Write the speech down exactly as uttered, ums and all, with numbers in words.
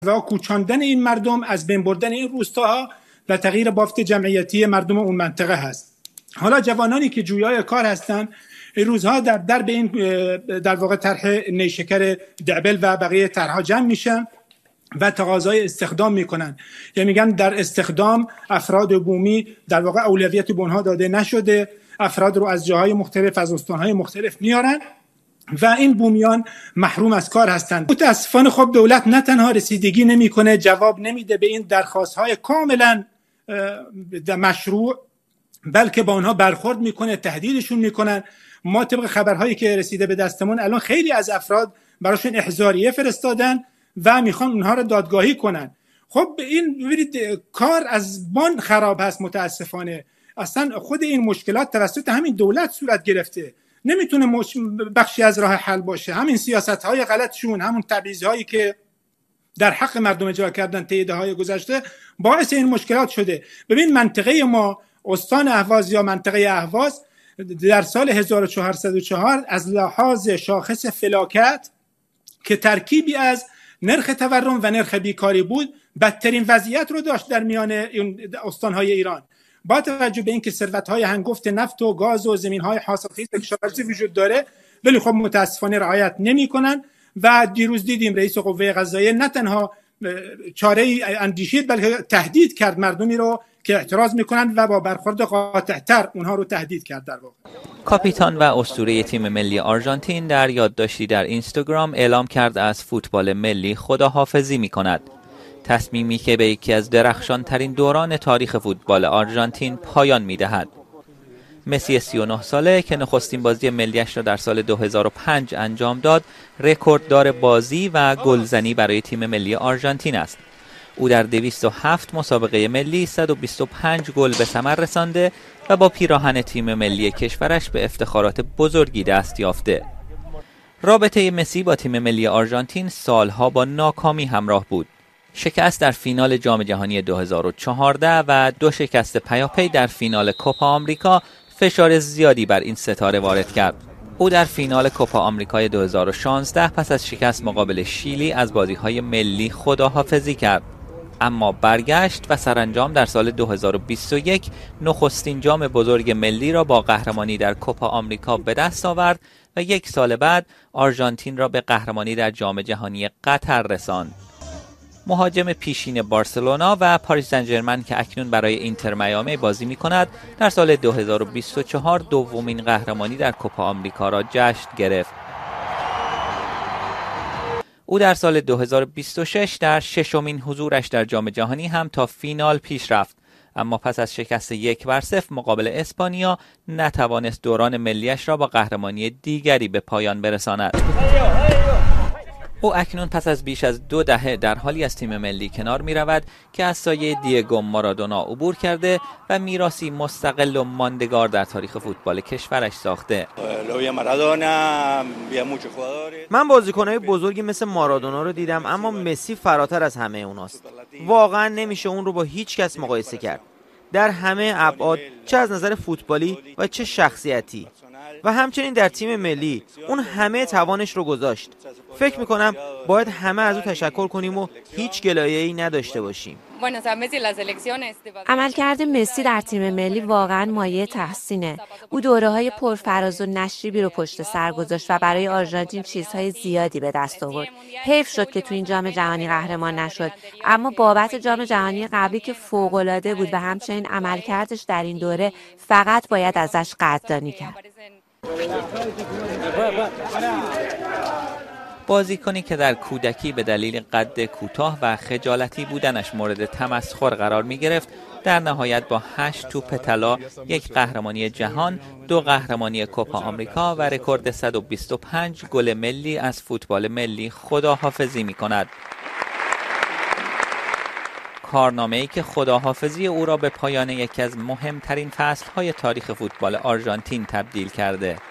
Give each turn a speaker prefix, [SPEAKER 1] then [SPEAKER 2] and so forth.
[SPEAKER 1] و کوچاندن این مردم، از بین بردن این روستاها و تغییر بافت جمعیتی مردم اون منطقه هست. حالا جوانانی که جویای کار هستن این روزها در در به این در واقع طرح نیشکر دعبل و بقیه طرح‌ها جمع میشن و تقاضای استخدام میکنن. یعنی میگن در استخدام افراد بومی در واقع اولویت به اونها داده نشده، افراد رو از جاهای مختلف از استانهای مختلف میارن و این بومیان محروم از کار هستند. متاسفانه خب دولت نه تنها رسیدگی نمیکنه، جواب نمیده به این درخواست‌های کاملا مشروع، بلکه با اونها برخورد میکنه، تهدیدشون میکنن. ما طبق خبرهایی که رسیده به دستمون الان خیلی از افراد براشون احضاریه فرستادن و میخوان اونها رو دادگاهی کنن. خب این ببینید کار از بان خراب هست متاسفانه. اصلا خود این مشکلات توسط همین دولت صورت گرفته، نمیتونه مش... بخشی از راه حل باشه. همین سیاست‌های غلطشون، همون تبعیض‌هایی که در حق مردم اجرا کردن طی دهه‌های گذشته باعث این مشکلات شده. ببین منطقه ما استان اهواز یا منطقه اهواز در سال هزار و چهارصد و چهار از لحاظ شاخص فلاکت که ترکیبی از نرخ تورم و نرخ بیکاری بود بدترین وضعیت رو داشت در میان این استان‌های ایران. با توجه به اینکه ثروت‌های هنگفت نفت و گاز و زمین‌های حاصلخیز کشاورزی وجود داره، ولی خب متاسفانه رعایت نمی‌کنن و دیروز دیدیم رئیس قوه قضاییه نه تنها چاره‌ای اندیشید بلکه تهدید کرد مردمی رو که اعتراض میکنند و با برخورد قاطع‌تر اونها رو تهدید کرد. در واقع
[SPEAKER 2] کاپیتان و اسطوره تیم ملی آرژانتین در یادداشتی در اینستاگرام اعلام کرد از فوتبال ملی خداحافظی میکند. تصمیمی که به یکی از درخشان ترین دوران تاریخ فوتبال آرژانتین پایان میدهد. مسی سی و نه ساله که نخستین بازی ملیش را در سال دو هزار و پنج انجام داد، رکورددار بازی و گلزنی برای تیم ملی آرژانتین است. او در دویست و هفت مسابقه ملی صد و بیست و پنج گل به ثمر رسانده و با پیراهن تیم ملی کشورش به افتخارات بزرگی دست یافته. رابطه مسی با تیم ملی آرژانتین سالها با ناکامی همراه بود. شکست در فینال جام جهانی دو هزار و چهارده و دو شکست پیاپی در فینال کوپا آمریکا فشار زیادی بر این ستاره وارد کرد. او در فینال کوپا آمریکای دو هزار و شانزده پس از شکست مقابل شیلی از بازی‌های ملی خداحافظی کرد، اما برگشت و سرانجام در سال دو هزار و بیست و یک نخستین جام بزرگ ملی را با قهرمانی در کوپا آمریکا به دست آورد و یک سال بعد آرژانتین را به قهرمانی در جام جهانی قطر رساند. مهاجم پیشین بارسلونا و پاریس سن ژرمن که اکنون برای اینتر میامی بازی می‌کند، در سال دو هزار و بیست و چهار دومین قهرمانی در کوپا آمریکا را جشن گرفت. او در سال دو هزار و بیست و شش در ششمین حضورش در جام جهانی هم تا فینال پیش رفت، اما پس از شکست یک بر صفر مقابل اسپانیا نتوانست دوران ملیش را با قهرمانی دیگری به پایان برساند. او اکنون پس از بیش از دو دهه در حالی از تیم ملی کنار می رود که از سایه دیگو مارادونا عبور کرده و میراثی مستقل و ماندگار در تاریخ فوتبال کشورش ساخته.
[SPEAKER 3] من بازیکنهای بزرگی مثل مارادونا رو دیدم، اما مسی فراتر از همه اوناست. واقعا نمیشه اون رو با هیچ کس مقایسه کرد در همه ابعاد، چه از نظر فوتبالی و چه شخصیتی. و همچنین در تیم ملی اون همه توانش رو گذاشت. فکر میکنم باید همه از او تشکر کنیم و هیچ گلایه‌ای نداشته باشیم.
[SPEAKER 4] عملکرد مسی در تیم ملی واقعا مایه تحسینه. او دوره‌های پرفراز و نشیبی رو پشت سر گذاشت و برای آرژانتین چیزهای زیادی به دست آورد. حیف شد که تو این جام جهانی قهرمان نشد، اما بابت جام جهانی قبلی که فوق‌العاده بود و همچنین عملکردش در این دوره فقط باید ازش قدردانی کرد.
[SPEAKER 2] بازیکنی که در کودکی به دلیل قد کوتاه و خجالتی بودنش مورد تمسخر قرار می گرفت، در نهایت با هشت توپ طلا، یک قهرمانی جهان، دو قهرمانی کوپا آمریکا و رکورد صد و بیست و پنج گل ملی از فوتبال ملی خداحافظی می کند. کارنامه‌ای که خداحافظی او را به پایان یکی از مهمترین فصل‌های تاریخ فوتبال آرژانتین تبدیل کرده.